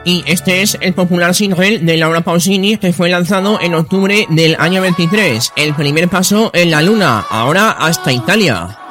Y este es el popular single de Laura Pausini que fue lanzado en octubre del año 23. El primer paso en la luna, ahora hasta Italia.